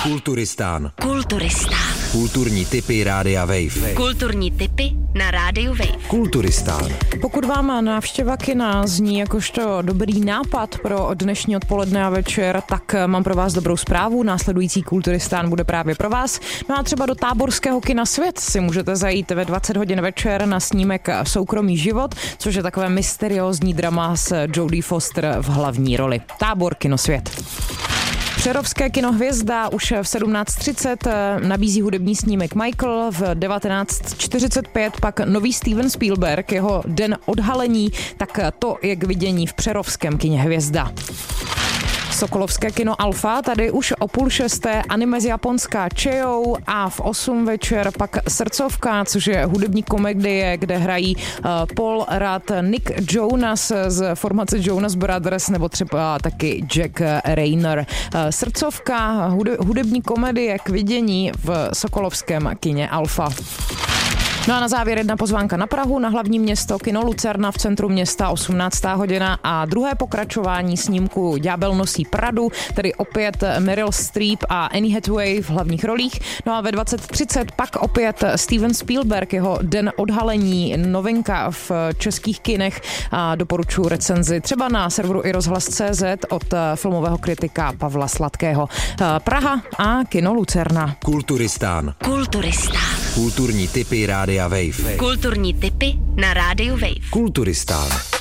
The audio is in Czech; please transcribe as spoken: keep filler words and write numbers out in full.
Kulturistán. Kulturistán. Kulturní tipy Rádia Wave. Kulturní tipy na Rádiu Wave. Kulturistán. Pokud vám návštěva kina zní jakožto dobrý nápad pro dnešní odpoledne a večer, tak mám pro vás dobrou zprávu. Následující Kulturistán bude právě pro vás. No a třeba do táborského kina Svět si můžete zajít ve dvacet hodin večer na snímek Soukromý život, což je takové mysteriózní drama s Jodie Foster v hlavní roli. Tábor kino Svět. Přerovské kino Hvězda už v sedmnáct třicet nabízí hudební snímek Michael, v devatenáct čtyřicet pět pak nový Steven Spielberg, jeho Den odhalení, tak to je k vidění v přerovském kině Hvězda. Sokolovské kino Alfa, tady už o půl šesté anime z Japonska Cheo a v osm večer pak Srdcovka, což je hudební komedie, kde hrají uh, Paul Rudd, Nick Jonas z formace Jonas Brothers nebo třeba taky Jack Rayner. Uh, Srdcovka, hudební komedie k vidění v sokolovském kině Alfa. No a na závěr jedna pozvánka na Prahu, na hlavní město kino Lucerna v centru města, osmnáctá hodina a druhé pokračování snímku Ďábel nosí Pradu, tedy opět Meryl Streep a Anne Hathaway v hlavních rolích. No a ve dvacet třicet pak opět Steven Spielberg, jeho Den odhalení, novinka v českých kinech a doporučuji recenzi třeba na serveru i rozhlas tečka cé zet od filmového kritika Pavla Sladkého. Praha a kino Lucerna. Kulturistán. Kulturistán. Kulturní tipy Rádia Wave. Kulturní tipy na Rádiu Wave. Kulturistán.